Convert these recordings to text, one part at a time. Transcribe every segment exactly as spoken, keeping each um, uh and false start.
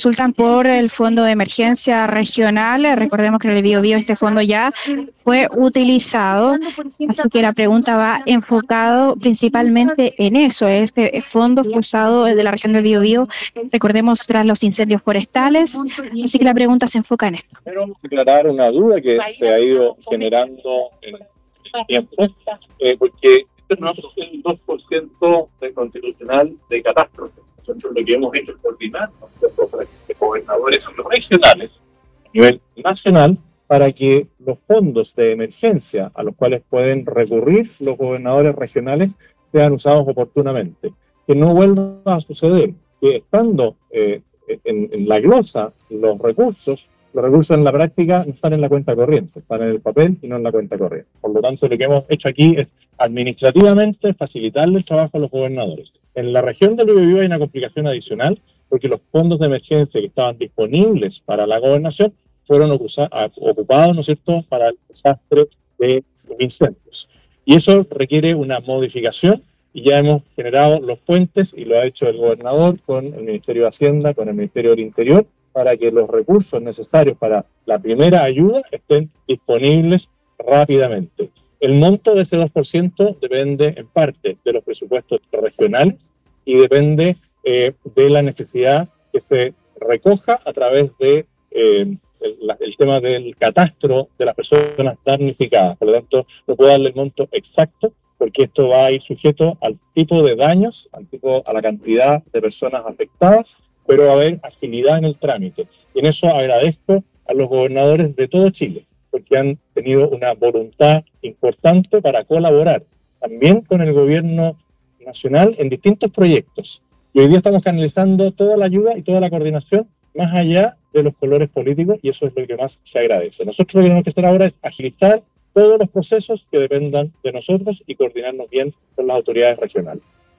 consultan por el Fondo de Emergencia Regional. Recordemos que en el Biobío este fondo ya fue utilizado, así que la pregunta va enfocado principalmente en eso. Este fondo fue usado de la región del Biobío, recordemos, tras los incendios forestales, así que la pregunta se enfoca en esto. Quiero aclarar una duda que se ha ido generando en el tiempo, eh, porque este no es el dos por ciento de constitucional de catástrofe. Nosotros lo que hemos hecho es coordinar nuestros gobernadores regionales a nivel nacional para que los fondos de emergencia a los cuales pueden recurrir los gobernadores regionales sean usados oportunamente. Que no vuelva a suceder que estando eh, en, en la glosa los recursos, los recursos en la práctica no están en la cuenta corriente, están en el papel y no en la cuenta corriente. Por lo tanto, lo que hemos hecho aquí es administrativamente facilitarle el trabajo a los gobernadores. En la región del Biobío hay una complicación adicional porque los fondos de emergencia que estaban disponibles para la gobernación fueron ocupados, ¿no es cierto?, para el desastre de los incendios. Y eso requiere una modificación y ya hemos generado los puentes y lo ha hecho el gobernador con el Ministerio de Hacienda, con el Ministerio del Interior, para que los recursos necesarios para la primera ayuda estén disponibles rápidamente. El monto de ese dos por ciento depende en parte de los presupuestos regionales y depende eh, de la necesidad que se recoja a través de eh, el, la, el tema del catastro de las personas damnificadas. Por lo tanto, no puedo darle el monto exacto porque esto va a ir sujeto al tipo de daños, al tipo, a la cantidad de personas afectadas, pero va a haber agilidad en el trámite. Y en eso agradezco a los gobernadores de todo Chile, porque han tenido una voluntad importante para colaborar también con el gobierno nacional en distintos proyectos. Y hoy día estamos canalizando toda la ayuda y toda la coordinación más allá de los colores políticos, y eso es lo que más se agradece. Nosotros lo que tenemos que hacer ahora es agilizar todos los procesos que dependan de nosotros y coordinarnos bien con las autoridades regionales.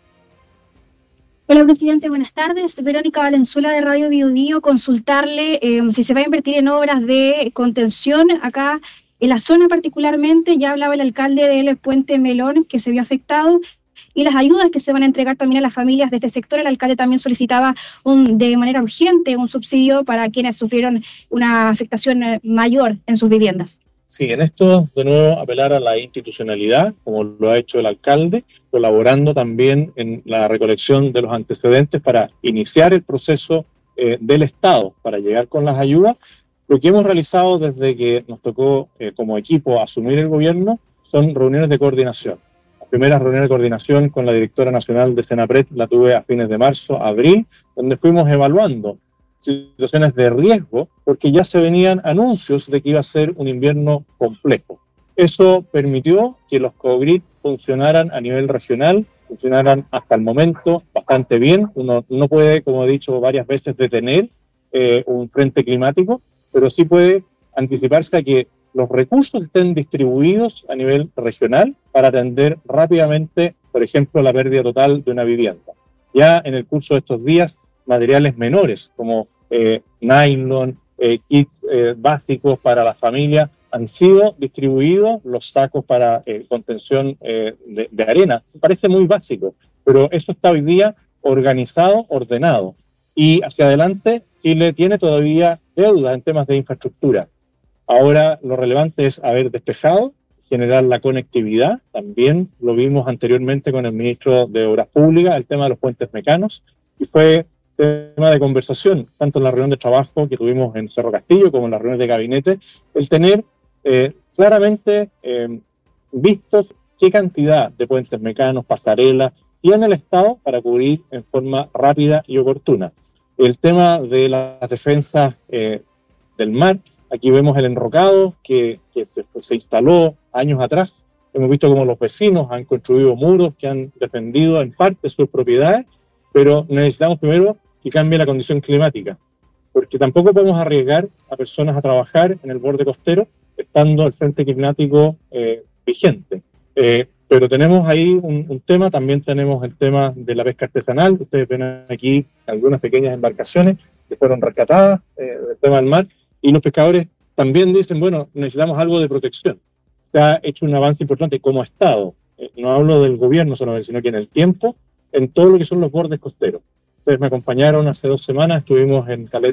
Hola, presidente, buenas tardes. Verónica Valenzuela de Radio Biobío, consultarle eh, si se va a invertir en obras de contención acá en la zona particularmente. Ya hablaba el alcalde del Puente Melón, que se vio afectado, y las ayudas que se van a entregar también a las familias de este sector. El alcalde también solicitaba un, de manera urgente un subsidio para quienes sufrieron una afectación mayor en sus viviendas. Sí, en esto de nuevo apelar a la institucionalidad, como lo ha hecho el alcalde, colaborando también en la recolección de los antecedentes para iniciar el proceso eh, del Estado para llegar con las ayudas. Lo que hemos realizado desde que nos tocó eh, como equipo asumir el gobierno son reuniones de coordinación. Las primeras reuniones de coordinación con la directora nacional de Senapred la tuve a fines de marzo, abril, donde fuimos evaluando situaciones de riesgo, porque ya se venían anuncios de que iba a ser un invierno complejo. Eso permitió que los COGRID funcionaran a nivel regional, funcionaran hasta el momento bastante bien. Uno no puede, como he dicho varias veces, detener eh, un frente climático, pero sí puede anticiparse a que los recursos estén distribuidos a nivel regional para atender rápidamente, por ejemplo, la pérdida total de una vivienda. Ya en el curso de estos días, materiales menores como eh, nylon, eh, kits eh, básicos para la familia han sido distribuidos, los sacos para eh, contención eh, de, de arena. Parece muy básico, pero eso está hoy día organizado, ordenado. Y hacia adelante Chile tiene todavía deuda en temas de infraestructura. Ahora lo relevante es haber despejado, generar la conectividad. También lo vimos anteriormente con el ministro de Obras Públicas, el tema de los puentes mecanos, y fue tema de conversación, tanto en la reunión de trabajo que tuvimos en Cerro Castillo como en las reuniones de gabinete, el tener eh, claramente eh, vistos qué cantidad de puentes mecanos, pasarelas tiene el Estado para cubrir en forma rápida y oportuna. El tema de las defensas eh, del mar, aquí vemos el enrocado que, que se, se instaló años atrás. Hemos visto cómo los vecinos han construido muros que han defendido en parte sus propiedades, pero necesitamos primero que cambie la condición climática, porque tampoco podemos arriesgar a personas a trabajar en el borde costero estando el frente climático eh, vigente. Eh, pero tenemos ahí un, un tema, también tenemos el tema de la pesca artesanal. Ustedes ven aquí algunas pequeñas embarcaciones que fueron rescatadas eh, del tema del mar, y los pescadores también dicen, bueno, necesitamos algo de protección. Se ha hecho un avance importante como Estado, eh, no hablo del gobierno solamente, sino que en el tiempo, en todo lo que son los bordes costeros. Ustedes me acompañaron hace dos semanas, estuvimos en Caleta